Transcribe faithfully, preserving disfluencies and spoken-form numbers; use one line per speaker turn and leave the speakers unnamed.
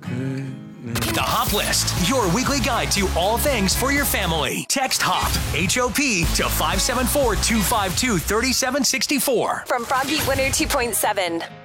The Hop List, your weekly guide to all things for your family. Text HOP, H O P, to five seven four, two five two, three seven six four.
From Frog Beat one oh two point seven.